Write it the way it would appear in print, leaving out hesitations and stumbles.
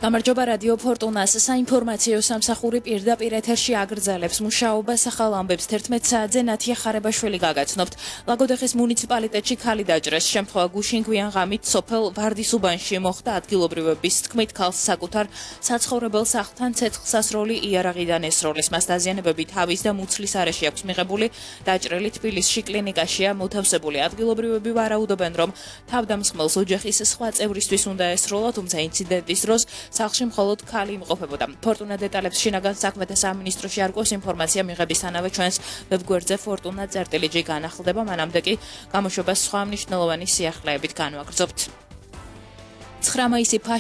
გამარჯობა რადიო ფორტუნას საინფორმაციო სამსახური პირდაპირ ეთერში აგრძელებს მუშაობას ახალ ამბებს 11 საათზე ნათია ხარებაშვილი გაგაცნობთ. ლაგოდეხის მუნიციპალიტეტში ქალი დაჭრეს. შემთხვევა გუშინ გვიან ღამით სოფელ ვარდის უბანში მოხდა. ადგილობრივების თქმით ქალს საკუთარ საცხოვრებელ სახლთან ცეცხლსასროლი იარაღიდან ესროლის. მას დაზიანებები თავის და მუცლის არეში აქვს მიღებული. დაჭრილი თბილისში კლინიკაშია მოთავსებული. ადგილობრივები ვარაუდობენ, რომ თავდამსხმელს ოჯახის სხვა წევრისთვის უნდა ესროლა, თუმცა ინციდენტის დროს სახლში მხოლოდ ქალი იმყოფებოდა. ფორტუნა დეტალებს შინაგან საქმეთა სამინისტროში არ გვაქვს ინფორმაცია მიღებისთანავე ჩვენს ვებგვერდზე fortuna.gr განახლდება, მანამდე კი გამოშვებას სხვა მნიშვნელოვანი სიახლეებით განვაგრძობთ. 9 მაისი